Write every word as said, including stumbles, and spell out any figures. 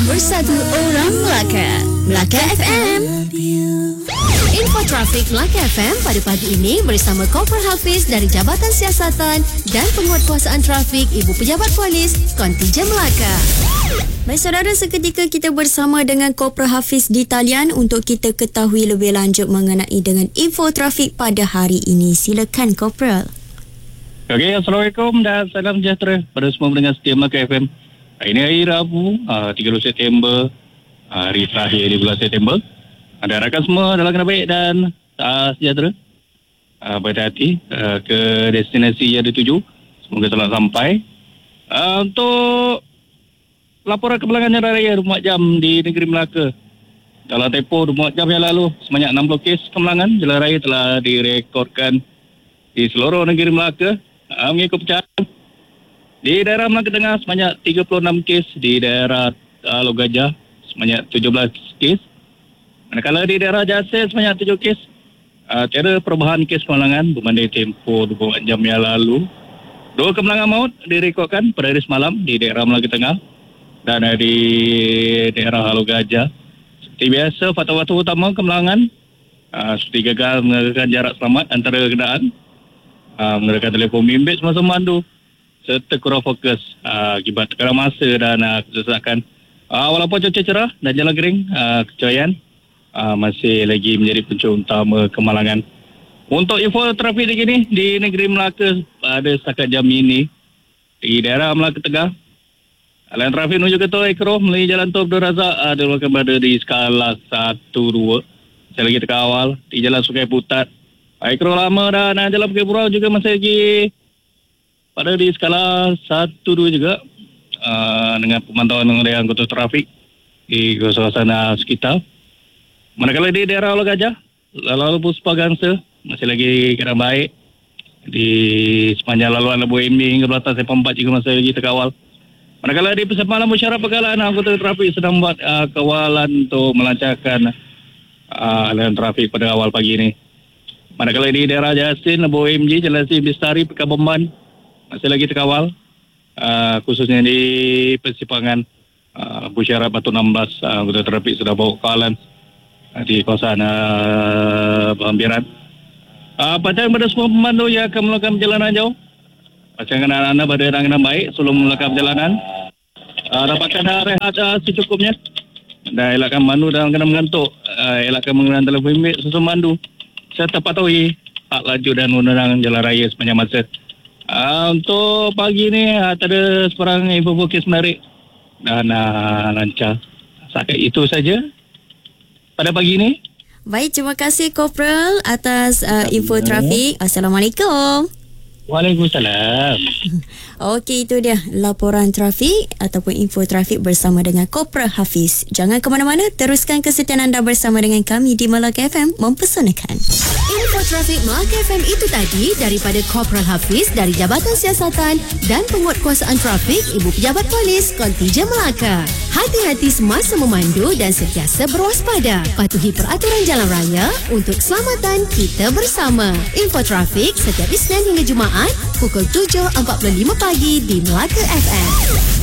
Bersatu Orang Melaka, Melaka F M. Info trafik Melaka F M pada pagi ini bersama Kopral Hafiz dari Jabatan Siasatan dan Penguatkuasaan Trafik Ibu Pejabat Polis Kontijen Melaka. Baik saudara, seketika kita bersama dengan Kopral Hafiz di talian untuk kita ketahui lebih lanjut mengenai dengan info trafik pada hari ini. Silakan Kopral. Okey, Assalamualaikum dan salam sejahtera pada semua pendengar setia Melaka F M. Hari ini hari Rabu, uh, tiga puluh September, uh, hari terakhir di bulan September. Anda harapkan semua dalam keadaan baik dan uh, sejahtera. Uh, berhati-hati uh, ke destinasi yang dituju. Semoga selamat sampai. Uh, untuk laporan kebelangan jalan raya dua puluh empat jam di negeri Melaka. Dalam tempoh dua puluh empat jam yang lalu, sebanyak enam puluh kes kebelangan jalan raya telah direkodkan di seluruh negeri Melaka. Uh, mengikut pecahan, di daerah Melaka Tengah sebanyak tiga puluh enam kes, di daerah uh, Lok Gajah sebanyak tujuh belas kes. Manakala di daerah Jasir sebanyak tujuh kes. Uh, tiada perubahan kes kebelangan berbanding tempoh dua puluh empat jam yang lalu. Dua kebelangan maut direkodkan pada hari semalam di daerah Melaka Tengah dan di daerah Lok Gajah. Seperti biasa, faktor-faktor utama kebelangan uh, seperti gagal mengadakan jarak selamat antara kenderaan, uh, mengadakan telefon bimbit semasa memandu, serta kurang fokus uh, akibat tekanan masa dan uh, kesesakan. Uh, walaupun cuaca cerah dan jalan kering, uh, kecoyan uh, masih lagi menjadi punca utama kemalangan. Untuk info trafik di sini di negeri Melaka pada setakat jam ini, di daerah Melaka Tengah, aliran trafik menuju ke Tol Ekro melalui Jalan Tol Abdul Razak uh, dilakukan berada di skala satu dua. Saya lagi terkawal di Jalan Sungai Putat, Ekro Lama dan uh, Jalan Bukit Purau juga masih lagi pada di skala satu dua juga, uh, dengan pemantauan oleh anggota trafik di kawasan uh, sekitar. Manakala di daerah Lok Gajah, lalu Puspa Gangsa masih lagi keadaan baik. Di sepanjang laluan Lebuh Imi hingga Belatan Sepang empat juga masih lagi terkawal. Manakala di Persemalam Musyawarah Pekalan, anggota trafik sedang membuat uh, kawalan untuk melancarkan uh, aliran trafik pada awal pagi ini. Manakala di daerah Jasin, Lebuh M G, Jalan Sri Bistari, Pekabumban masih lagi terkawal, uh, khususnya di persimpangan uh, Busyarat Batu enam belas, uh, anggota trafik sudah bawa kawalan uh, di kawasan uh, Pembiaran. Uh, Pancang pada semua pemandu yang akan melakukan perjalanan jauh, pancangkan anda pada dengan baik sebelum melakukan perjalanan. Uh, dapatkan rehat uh, secukupnya dan elakkan mandu dalam keadaan mengantuk. Uh, elakkan menggunakan telefon bimbit sesuai mandu, serta patuhi hak laju dan undang-undang jalan raya sepanjang masa. Uh, untuk pagi ni uh, tak ada sebarang info kes menarik dan uh, lancar. Setakat itu saja pada pagi ni. Baik, terima kasih Kopral atas uh, info trafik. Assalamualaikum. Waalaikumsalam. Okey, itu dia laporan trafik ataupun info trafik bersama dengan Kopral Hafiz. Jangan ke mana-mana, teruskan kesetiaan anda bersama dengan kami di Melaka F M, mempesonakan. Info trafik Melaka F M itu tadi daripada Kopral Hafiz dari Jabatan Siasatan dan Penguatkuasaan Trafik Ibu Pejabat Polis Kontijen Melaka. Hati-hati semasa memandu dan sentiasa berwaspada. Patuhi peraturan jalan raya untuk keselamatan kita bersama. Info trafik setiap Isnin hingga Jumaat pukul tujuh empat puluh lima pagi di Melaka F M.